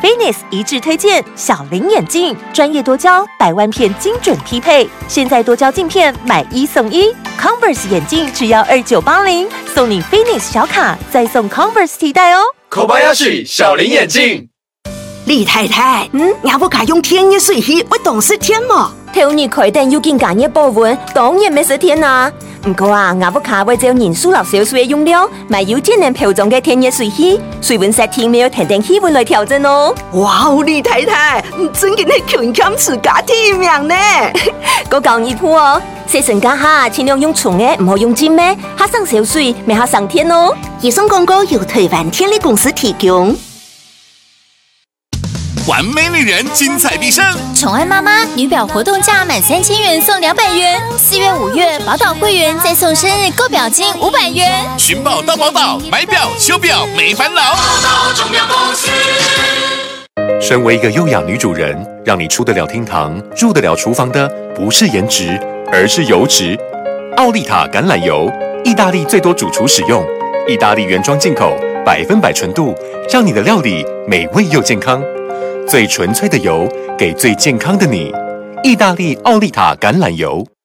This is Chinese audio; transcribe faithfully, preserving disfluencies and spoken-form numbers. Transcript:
Finis 一致推荐小林眼镜，专业多焦，百万片精准匹配。现在多焦镜片买一送一 ，Converse 眼镜只要二九八零，送你 Finis 小卡，再送 Converse 提袋哦。 Kobayashi 小林眼镜。 李太太，嗯，也不敢用天热水器为懂事天嘛？ 头年开店要见工业部分，当然没十天啦。不过啊，我不卡为咗人数落少少嘅用料，买有节能漂装嘅天热水器，水温设定没有停定气温来调整哦。 哇哦，李太太，你真嘅係全camp自家提名呢？ 我教你鋪哦，洗身家下盡量用沖嘅，唔好用浸嘅，下上少水，咪下上天哦。 以上廣告由台灣天力公司提供。 完美女人，精彩必胜！ 宠爱妈妈女表活动价满三千元送两百元，四月五月宝岛会员再送生日购表金五百元。 寻宝到宝岛，买表修表没烦恼。宝岛钟表公司。 身为一个优雅女主人，让你出得了厅堂、入得了厨房的，不是颜值，而是油脂。奥利塔橄榄油，意大利最多主厨使用，意大利原装进口，百分百纯度，让你的料理美味又健康。最纯粹的油，给最健康的你。意大利奥利塔橄榄油。